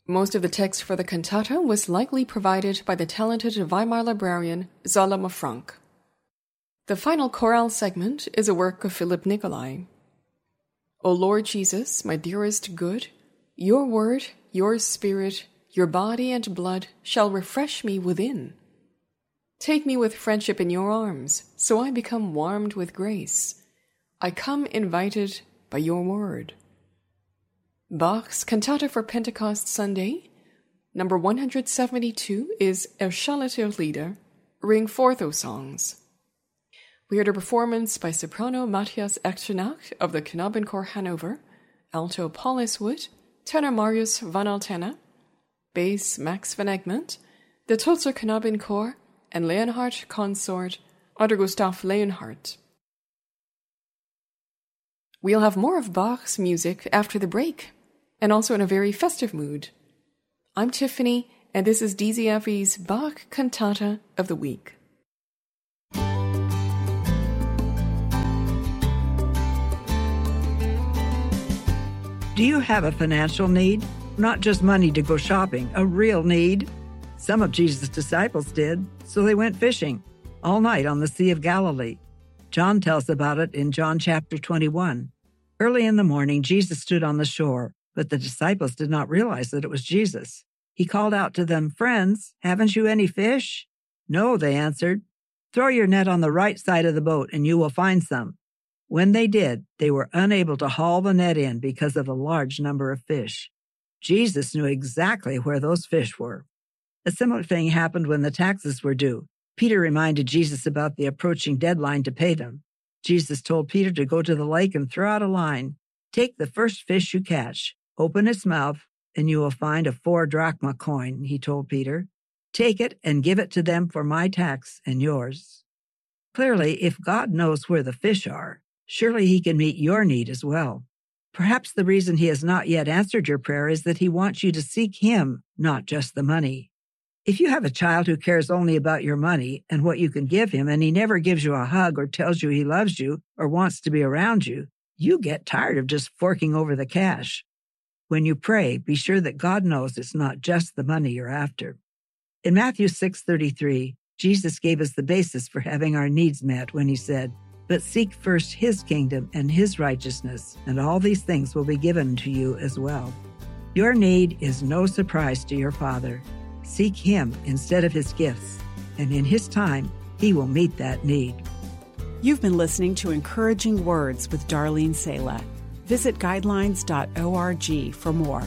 Most of the text for the cantata was likely provided by the talented Weimar librarian Salome Frank. The final chorale segment is a work of Philip Nicolai. O Lord Jesus, my dearest good, your word, your spirit, your body and blood shall refresh me within. Take me with friendship in your arms, so I become warmed with grace. I come invited by your word. Bach's Cantata for Pentecost Sunday, number 172, is Erschallte Lieder, Ring forth, O songs. We heard a performance by soprano Matthias Echternach of the Knabenchor Hanover, alto Paul Eastwood, tenor Marius van Altena, bass Max van Egmond, the Tolzer Knabenchor, and Leonhardt Consort under Gustav Leonhardt. We'll have more of Bach's music after the break, and also in a very festive mood. I'm Tiffany, and this is DZFE's Bach Cantata of the Week. Do you have a financial need? Not just money to go shopping, a real need? Some of Jesus' disciples did, so they went fishing all night on the Sea of Galilee. John tells about it in John chapter 21. Early in the morning, Jesus stood on the shore, but the disciples did not realize that it was Jesus. He called out to them, "Friends, haven't you any fish?" "No," they answered. "Throw your net on the right side of the boat and you will find some." When they did, they were unable to haul the net in because of the large number of fish. Jesus knew exactly where those fish were. A similar thing happened when the taxes were due. Peter reminded Jesus about the approaching deadline to pay them. Jesus told Peter to go to the lake and throw out a line. "Take the first fish you catch, open its mouth, and you will find a 4 drachma coin," he told Peter. "Take it and give it to them for my tax and yours." Clearly, if God knows where the fish are, surely he can meet your need as well. Perhaps the reason he has not yet answered your prayer is that he wants you to seek him, not just the money. If you have a child who cares only about your money and what you can give him, and he never gives you a hug or tells you he loves you or wants to be around you, you get tired of just forking over the cash. When you pray, be sure that God knows it's not just the money you're after. In Matthew 6:33, Jesus gave us the basis for having our needs met when he said, "But seek first his kingdom and his righteousness, and all these things will be given to you as well." Your need is no surprise to your Father. Seek him instead of his gifts, and in his time, he will meet that need. You've been listening to Encouraging Words with Darlene Sala. Visit guidelines.org for more.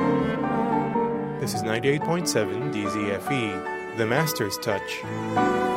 This is 98.7 DZFE, The Master's Touch.